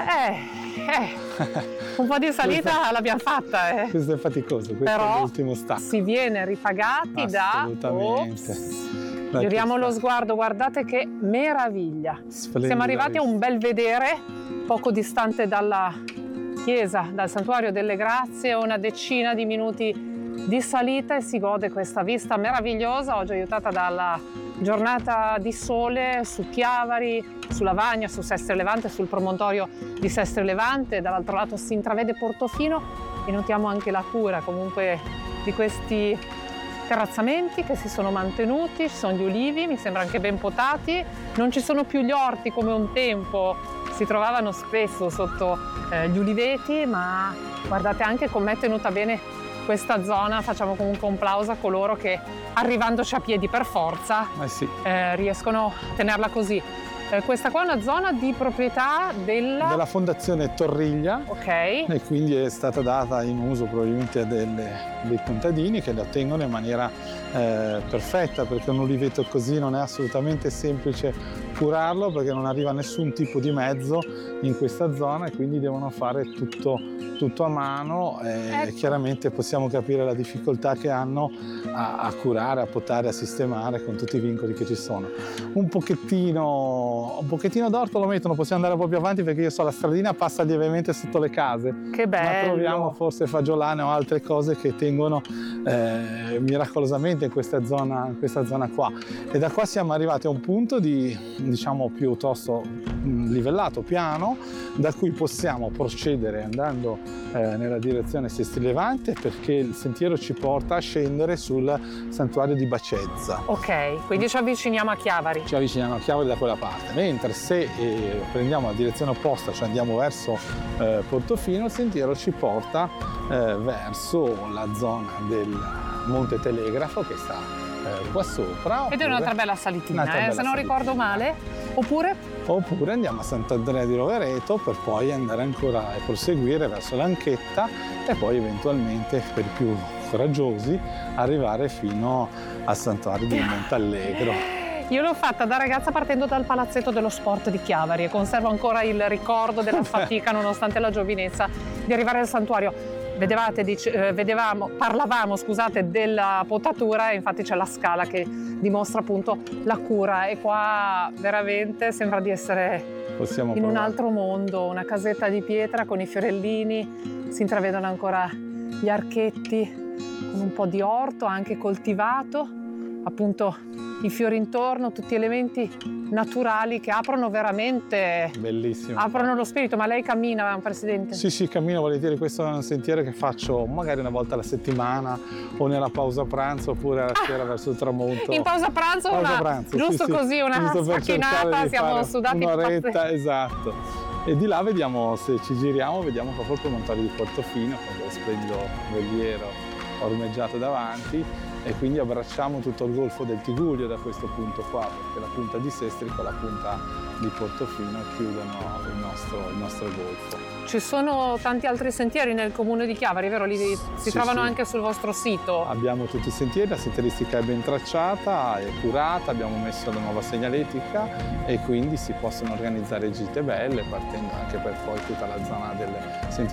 Un po' di salita l'abbiamo fatta. Questo è faticoso, questo però è l'ultimo stacco. Si viene ripagati Assolutamente. Giriamo lo sguardo, guardate che meraviglia. Siamo arrivati a un bel vedere, poco distante dalla chiesa, dal Santuario delle Grazie, una decina di minuti di salita e si gode questa vista meravigliosa, oggi aiutata dalla giornata di sole su Chiavari, su Lavagna, su Sestri Levante, sul promontorio di Sestri Levante. Dall'altro lato si intravede Portofino e notiamo anche la cura comunque di questi terrazzamenti che si sono mantenuti. Ci sono gli ulivi, mi sembra anche ben potati, non ci sono più gli orti come un tempo si trovavano spesso sotto gli uliveti, ma guardate anche com'è tenuta bene questa zona. Facciamo comunque un plauso a coloro che arrivandoci a piedi per forza riescono a tenerla così. Questa qua è una zona di proprietà della Fondazione Torriglia, e quindi è stata data in uso probabilmente dei contadini che la tengono in maniera perfetta, perché un uliveto così non è assolutamente semplice curarlo, perché non arriva nessun tipo di mezzo in questa zona e quindi devono fare tutto a mano. Chiaramente possiamo capire la difficoltà che hanno a curare, a potare, a sistemare con tutti i vincoli che ci sono. Un pochettino d'orto lo mettono, possiamo andare un po' più avanti perché io so la stradina passa lievemente sotto le case. Che bello! Ma troviamo forse fagiolane o altre cose che tengono miracolosamente in questa zona qua. E da qua siamo arrivati a un punto diciamo piuttosto livellato, piano, da cui possiamo procedere andando nella direzione Sestri Levante, perché il sentiero ci porta a scendere sul santuario di Bacezza. Ok, quindi ci avviciniamo a Chiavari. Ci avviciniamo a Chiavari da quella parte, mentre se prendiamo la direzione opposta, cioè andiamo verso Portofino, il sentiero ci porta verso la zona del Monte Telegrafo che sta qua sopra. Ed è un'altra bella salitina, se non ricordo male. Oppure andiamo a Sant'Andrea di Rovereto per poi andare ancora e proseguire verso l'Anchetta e poi eventualmente, per i più coraggiosi, arrivare fino al santuario di Montallegro. Io l'ho fatta da ragazza partendo dal palazzetto dello sport di Chiavari e conservo ancora il ricordo della fatica, nonostante la giovinezza, di arrivare al santuario. Parlavamo della potatura e infatti c'è la scala che dimostra appunto la cura, e qua veramente sembra di essere un altro mondo, una casetta di pietra con i fiorellini, si intravedono ancora gli archetti con un po' di orto anche coltivato, appunto i fiori intorno, tutti elementi naturali che aprono veramente, bellissimo, aprono lo spirito. Ma lei cammina, Presidente? Sì, cammino volentieri. Questo è un sentiero che faccio magari una volta alla settimana o nella pausa pranzo oppure alla sera verso il tramonto. In pausa pranzo, giusto così, una sfacchinata, siamo sudati un'oretta, esatto. E di là vediamo, se ci giriamo, vediamo proprio il promontorio di Portofino con lo splendido veliero ormeggiato davanti, e quindi abbracciamo tutto il golfo del Tigullio da questo punto qua, perché la punta di Sestri con la punta di Portofino chiudono il nostro golfo. Ci sono tanti altri sentieri nel comune di Chiavari, vero? Si trovano anche sul vostro sito? Abbiamo tutti i sentieri, la sentieristica è ben tracciata, è curata, abbiamo messo la nuova segnaletica e quindi si possono organizzare gite belle partendo anche per poi tutta la zona del sentiero